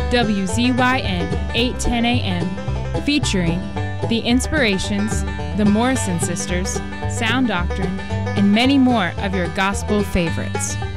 WZYN 810 AM, featuring The Inspirations, the Morrison Sisters, Sound Doctrine, and many more of your gospel favorites.